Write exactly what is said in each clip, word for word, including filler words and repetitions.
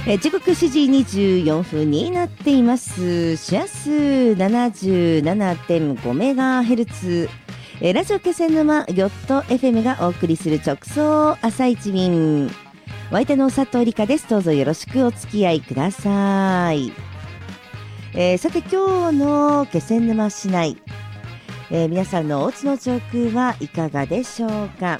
えー、時刻しちじにじゅうよんぷんになっています。周波数 ななじゅうななてんごメガヘルツ、えー、ラジオ気仙沼ヨット エフエム がお送りする直送朝一便。お相手の佐藤理香です。どうぞよろしくお付き合いください。えー、さて今日の気仙沼市内、えー、皆さんのお家の上空はいかがでしょうか。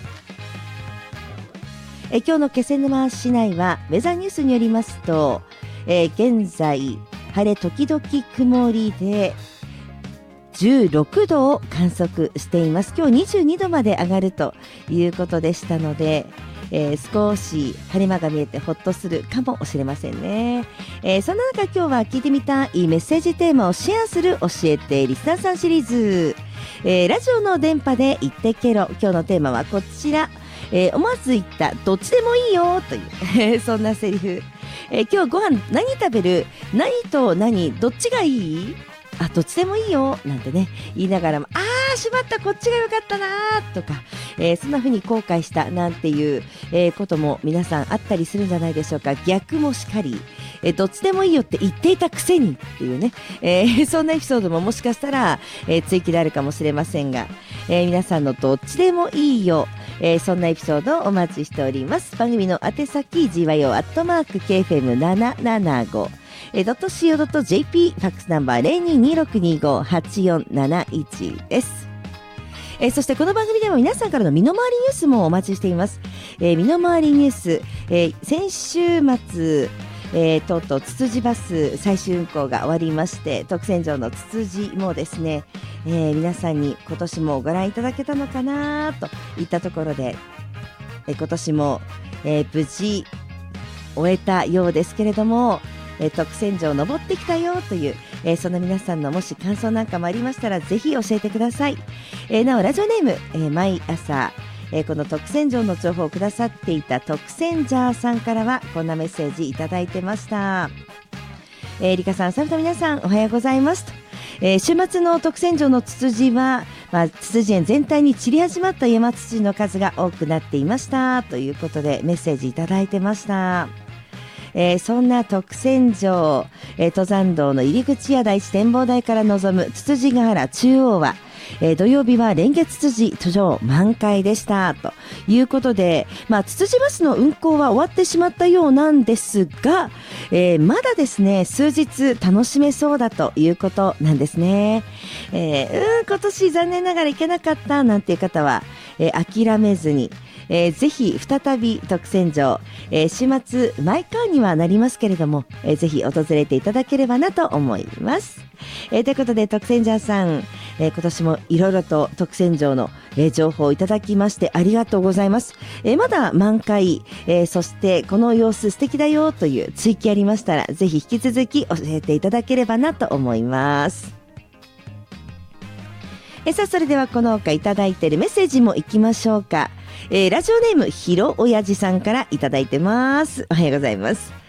えー、今日の気仙沼市内はウェザーニュースによりますと、えー、現在晴れ時々曇りでじゅうろくどを観測しています。今日にじゅうにどまで上がるということでしたので、えー、少し晴れ間が見えてほっとするかもしれませんね。えー、そんな中今日は聞いてみたいメッセージテーマをシェアする教えてリスナーさんシリーズ、えー、ラジオの電波で言ってけろ。今日のテーマはこちら、えー、思わず言ったどっちでもいいよというそんなセリフ、えー、今日ご飯何食べる、何と何どっちがいい、あどっちでもいいよなんてね言いながらも、あーしまったこっちが良かったなとか、えー、そんな風に後悔したなんていう、えー、ことも皆さんあったりするんじゃないでしょうか。逆もしかり、えー、どっちでもいいよって言っていたくせにっていうね、えー、そんなエピソードももしかしたら、えー、追記であるかもしれませんが、えー、皆さんのどっちでもいいよ、えー、そんなエピソードをお待ちしております。番組の宛先 ジーワイオー アットマーク ケーエフエムななななごえー、ドット シーオー ドット ジェーピー ファックスナンバー ゼロにーにーろくにーご はちよんなないち です。えー、そしてこの番組では皆さんからの身の回りニュースもお待ちしています。えー、身の回りニュース、えー、先週末、えー、とうとうつつじバス最終運行が終わりまして、徳船城のつつじもですね、えー、皆さんに今年もご覧いただけたのかなといったところで、えー、今年も、えー、無事終えたようですけれども、えー、徳船城登ってきたよという、えー、そんな皆さんのもし感想なんかもありましたらぜひ教えてください。えー、なおラジオネーム、えー、毎朝、えー、この徳船城の情報をくださっていた徳船ジャーさんからはこんなメッセージいただいてました。えー、リカさん、サルと皆さんおはようございますと、えー、週末の徳船城のツツジは、まあ、ツツジ園全体に散り始まった山ツツジの数が多くなっていましたということでメッセージいただいてました。えー、そんな徳船城、えー、登山道の入り口や第一展望台から望むつつじヶ原中央は、えー、土曜日は連月つつじ途上満開でしたということで、まあ、つつじバスの運行は終わってしまったようなんですが、えー、まだですね数日楽しめそうだということなんですね。えー、うん今年残念ながら行けなかったなんていう方は、えー、諦めずに、えー、ぜひ再び徳船城、えー、週末マイカーにはなりますけれども、えー、ぜひ訪れていただければなと思います。えー、ということで徳船城さん、えー、今年もいろいろと徳船城の、えー、情報をいただきましてありがとうございます。えー、まだ満開、えー、そしてこの様子素敵だよという追記ありましたらぜひ引き続き教えていただければなと思います。えー、さあそれではこの他いただいているメッセージもいきましょうか。えー、ラジオネームひろおやじさんからいただいてます。おはようございます。